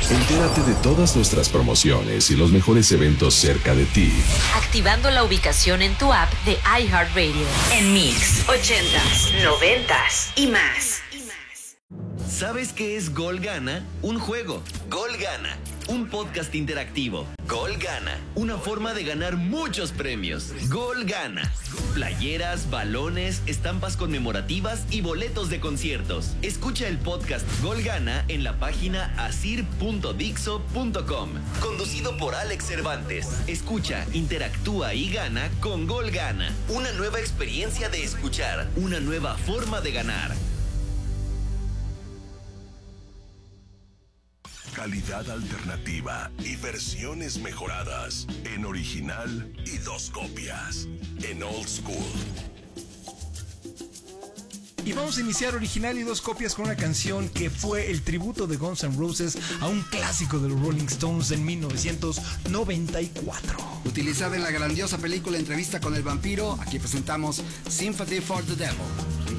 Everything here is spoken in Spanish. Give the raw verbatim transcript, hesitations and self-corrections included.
Entérate de todas nuestras promociones y los mejores eventos cerca de ti, activando la ubicación en tu app de iHeartRadio. En Mix, ochentas, noventas y más. ¿Sabes qué es Gol Gana? Un juego. Gol Gana, un podcast interactivo. Gol Gana, una forma de ganar muchos premios. Gol Gana, playeras, balones, estampas conmemorativas y boletos de conciertos. Escucha el podcast Gol Gana en la página asir punto dixo punto com. Conducido por Alex Cervantes. Escucha, interactúa y gana con Gol Gana. Una nueva experiencia de escuchar, una nueva forma de ganar. Calidad alternativa y versiones mejoradas en original y dos copias en Old School. Y vamos a iniciar original y dos copias con una canción que fue el tributo de Guns N' Roses a un clásico de los Rolling Stones en mil novecientos noventa y cuatro. Utilizada en la grandiosa película Entrevista con el vampiro, aquí presentamos Sympathy for the Devil.